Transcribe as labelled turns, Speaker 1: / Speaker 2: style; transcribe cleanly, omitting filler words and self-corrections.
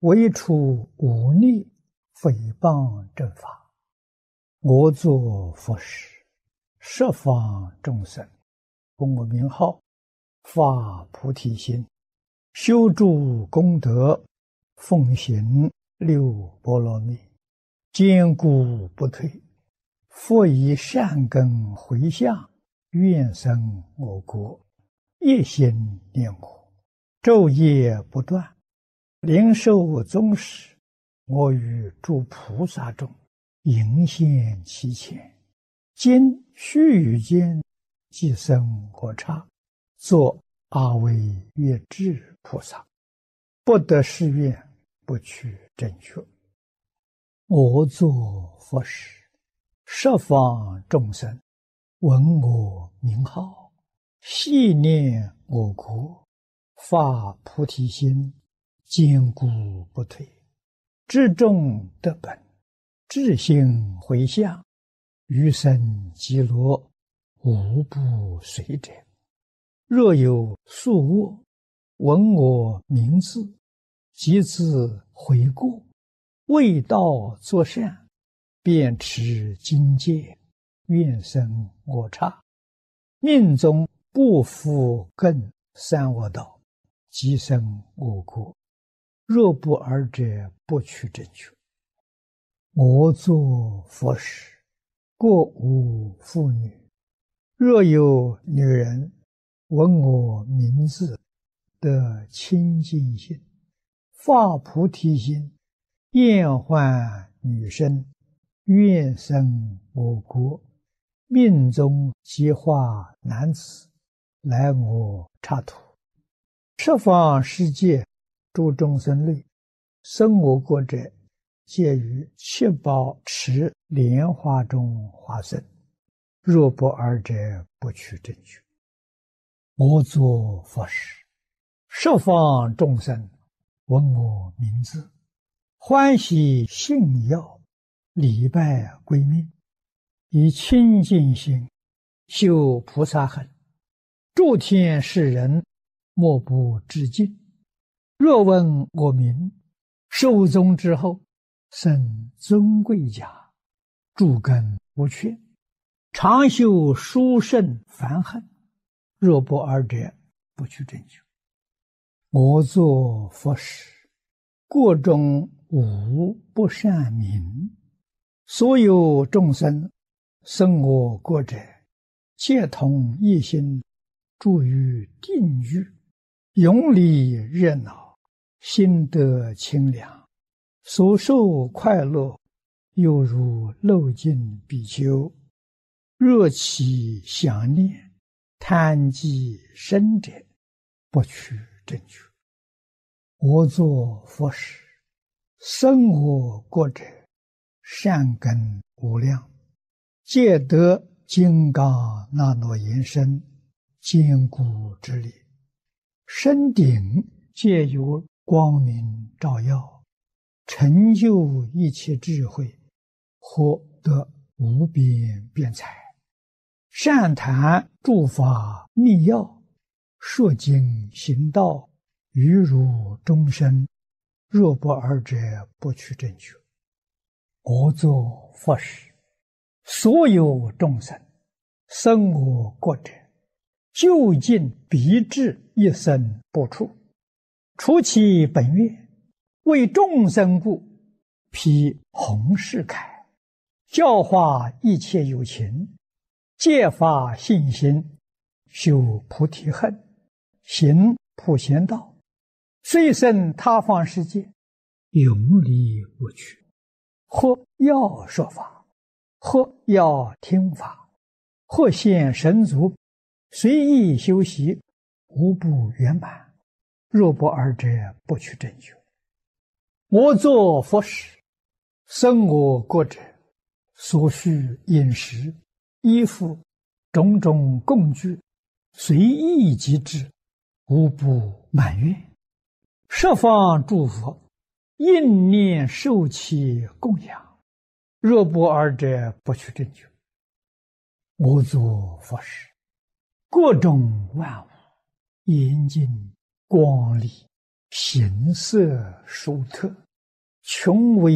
Speaker 1: 为除忤逆诽谤正法，我作佛时，十方众生供我名号，发菩提心，修诸功德，奉行六波罗蜜，坚固不退。复以善根回向，愿生我国，一心念我，昼夜不断，灵受宗室，我与诸菩萨中迎现其前。今须臾间，即生我刹，作阿惟越致菩萨，不得誓愿，不取正觉。我作佛时，十方众生闻我名号，系念我国，发菩提心，坚固不退。至众得本，至心回向，余生极乐，无不随者。若有宿卧，闻我名字，即自悔过，为道作善，便持经戒，愿生我刹。命中不复更三恶道，即生我国。若不尔者，不取正觉。我作佛时，过无妇女。若有女人闻我名字，得清净心，发菩提心，厌患女身，愿生我国，命中即化男子，来我刹土。十方世界诸众生类，生我国者，皆于七宝池莲花中化身。若不尔者，不取正觉。我作佛时，十方众生闻我名字，欢喜信要，礼拜归命，以清净心修菩萨行，诸天世人莫不致敬。若闻我名，寿终之后，生尊贵家，诸根无缺，常修殊胜梵行。若不尔者，不取正觉。我作佛时，国中无不善民，所有众生生我国者，皆同一心，住于定狱，永离热闹，心得清凉，所受快乐，犹如漏尽比丘。若其想念，贪忌生者，不取正觉。我作佛时，生我国者，善根无量，皆得金刚那罗延身，坚固之力。身顶皆有光明照耀，成就一切智慧，获得无边辩才。善谈诸法密要，说经行道，于如终身。若不尔者，不取正觉。我作佛时，所有众生生我国者，究竟必至一生不出。除其本愿，为众生故，披弘誓铠，教化一切有情，戒发信心，修菩提恨，行普贤道，虽生他方世界，永离无趣。或要说法，或要听法，或现神足，随意修习，无不圆满。若不尔者，不取正觉。我作佛时，生我国者，所需饮食、衣服、种种供具，随意即至，无不满愿。十方诸佛应念受其供养。若不尔者，不取正觉。我作佛时，各种万物严净光丽， 形色殊特，穷微